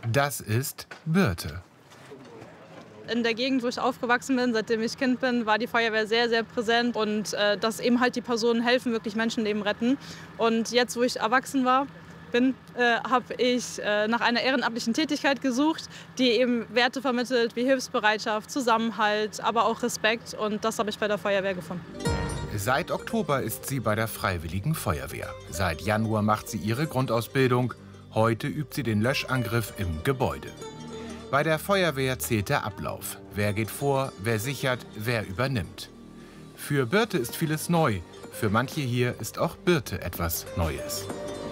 Das ist Birte. In der Gegend, wo ich aufgewachsen bin, seitdem ich Kind bin, war die Feuerwehr sehr, sehr präsent. Und dass eben halt die Personen helfen, wirklich Menschenleben retten. Und jetzt, wo ich erwachsen bin, habe ich nach einer ehrenamtlichen Tätigkeit gesucht, die eben Werte vermittelt wie Hilfsbereitschaft, Zusammenhalt, aber auch Respekt. Und das habe ich bei der Feuerwehr gefunden. Seit Oktober ist sie bei der Freiwilligen Feuerwehr. Seit Januar macht sie ihre Grundausbildung. Heute übt sie den Löschangriff im Gebäude. Bei der Feuerwehr zählt der Ablauf. Wer geht vor, wer sichert, wer übernimmt. Für Birte ist vieles neu. Für manche hier ist auch Birte etwas Neues.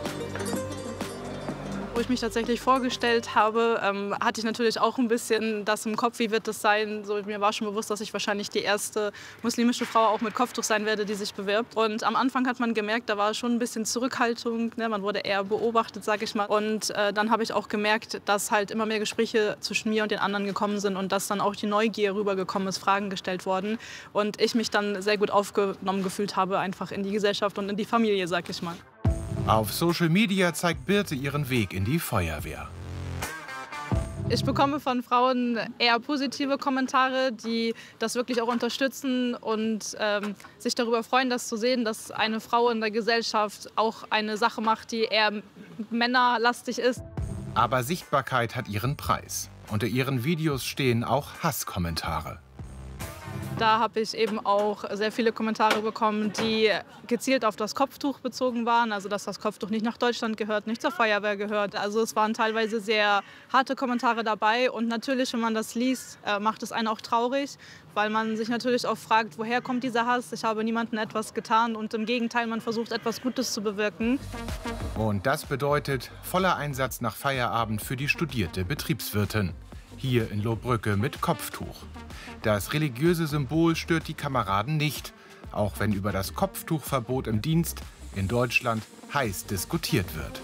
Wo ich mich tatsächlich vorgestellt habe, hatte ich natürlich auch ein bisschen das im Kopf, wie wird das sein. So, mir war schon bewusst, dass ich wahrscheinlich die erste muslimische Frau auch mit Kopftuch sein werde, die sich bewirbt. Und am Anfang hat man gemerkt, da war schon ein bisschen Zurückhaltung, ne? Man wurde eher beobachtet, sage ich mal. Und dann habe ich auch gemerkt, dass halt immer mehr Gespräche zwischen mir und den anderen gekommen sind und dass dann auch die Neugier rübergekommen ist, Fragen gestellt worden. Und ich mich dann sehr gut aufgenommen gefühlt habe, einfach in die Gesellschaft und in die Familie, sage ich mal. Auf Social Media zeigt Birte ihren Weg in die Feuerwehr. Ich bekomme von Frauen eher positive Kommentare, die das wirklich auch unterstützen und sich darüber freuen, das zu sehen, dass eine Frau in der Gesellschaft auch eine Sache macht, die eher männerlastig ist. Aber Sichtbarkeit hat ihren Preis. Unter ihren Videos stehen auch Hasskommentare. Da habe ich eben auch sehr viele Kommentare bekommen, die gezielt auf das Kopftuch bezogen waren. Also dass das Kopftuch nicht nach Deutschland gehört, nicht zur Feuerwehr gehört. Also es waren teilweise sehr harte Kommentare dabei. Und natürlich, wenn man das liest, macht es einen auch traurig, weil man sich natürlich auch fragt, woher kommt dieser Hass? Ich habe niemandem etwas getan und im Gegenteil, man versucht, etwas Gutes zu bewirken. Und das bedeutet voller Einsatz nach Feierabend für die studierte Betriebswirtin. Hier in Lohbrügge mit Kopftuch. Das religiöse Symbol stört die Kameraden nicht, auch wenn über das Kopftuchverbot im Dienst in Deutschland heiß diskutiert wird.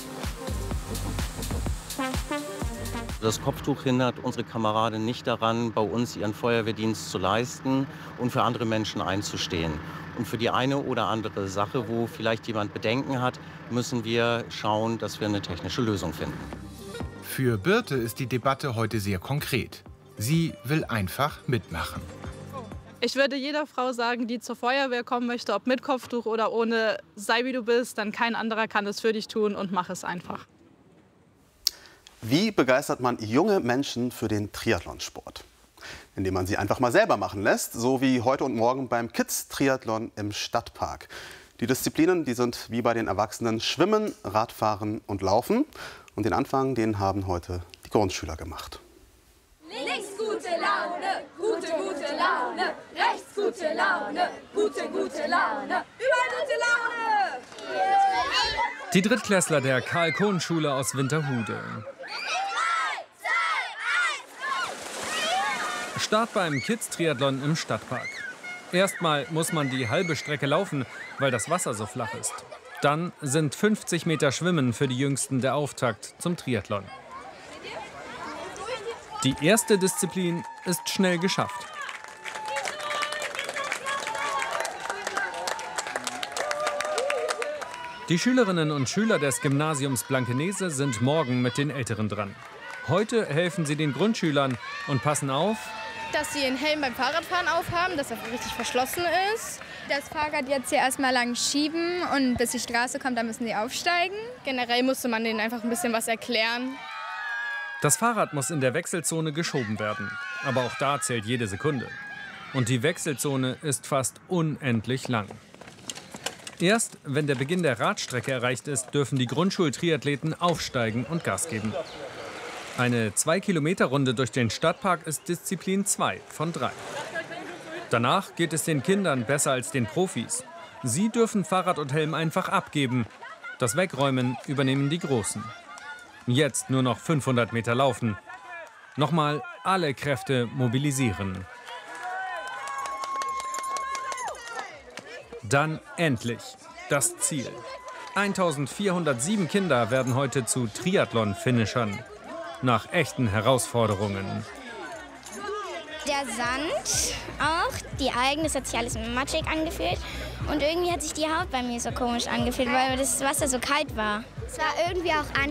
Das Kopftuch hindert unsere Kameraden nicht daran, bei uns ihren Feuerwehrdienst zu leisten und für andere Menschen einzustehen. Und für die eine oder andere Sache, wo vielleicht jemand Bedenken hat, müssen wir schauen, dass wir eine technische Lösung finden. Für Birte ist die Debatte heute sehr konkret. Sie will einfach mitmachen. Ich würde jeder Frau sagen, die zur Feuerwehr kommen möchte, ob mit Kopftuch oder ohne, sei wie du bist, dann kein anderer kann es für dich tun und mach es einfach. Wie begeistert man junge Menschen für den Triathlonsport? Indem man sie einfach mal selber machen lässt, so wie heute und morgen beim Kids-Triathlon im Stadtpark. Die Disziplinen, die sind wie bei den Erwachsenen Schwimmen, Radfahren und Laufen. Und den Anfang, den haben heute die Grundschüler gemacht. Links gute Laune, gute Laune, rechts gute Laune, gute Laune, überall gute Laune! Die Drittklässler der Karl-Kohn-Schule aus Winterhude. Start beim Kids-Triathlon im Stadtpark. Erstmal muss man die halbe Strecke laufen, weil das Wasser so flach ist. Dann sind 50 Meter Schwimmen für die Jüngsten der Auftakt zum Triathlon. Die erste Disziplin ist schnell geschafft. Die Schülerinnen und Schüler des Gymnasiums Blankenese sind morgen mit den Älteren dran. Heute helfen sie den Grundschülern und passen auf, dass sie den Helm beim Fahrradfahren aufhaben, dass er richtig verschlossen ist. Das Fahrrad jetzt hier erstmal lang schieben und bis die Straße kommt, dann müssen die aufsteigen. Generell musste man denen einfach ein bisschen was erklären. Das Fahrrad muss in der Wechselzone geschoben werden. Aber auch da zählt jede Sekunde. Und die Wechselzone ist fast unendlich lang. Erst wenn der Beginn der Radstrecke erreicht ist, dürfen die Grundschultriathleten aufsteigen und Gas geben. Eine 2-Kilometer-Runde durch den Stadtpark ist Disziplin 2 von 3. Danach geht es den Kindern besser als den Profis. Sie dürfen Fahrrad und Helm einfach abgeben. Das Wegräumen übernehmen die Großen. Jetzt nur noch 500 Meter laufen. Nochmal alle Kräfte mobilisieren. Dann endlich das Ziel. 1407 Kinder werden heute zu Triathlon-Finishern. Nach echten Herausforderungen. Der Sand auch, die Algen, das hat sich alles matschig angefühlt. Und irgendwie hat sich die Haut bei mir so komisch angefühlt, weil das Wasser so kalt war. Es war irgendwie auch